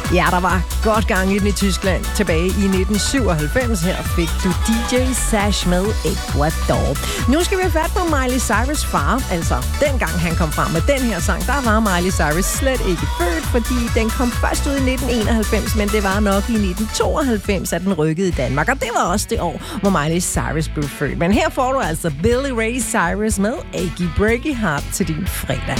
Ja, der var godt gang i den i Tyskland tilbage i 1997. Her fik du DJ Sash med Ecuador. Nu skal vi have fat på Miley Cyrus' far. Altså, dengang han kom frem med den her sang, der var Miley Cyrus slet ikke født, fordi den kom først ud i 1991, men det var nok i 1992, at den rykkede i Danmark. Og det var også det år, hvor Miley Cyrus blev født. Men her får du altså Billy Ray Cyrus med Achy Breaky Heart til din fredag.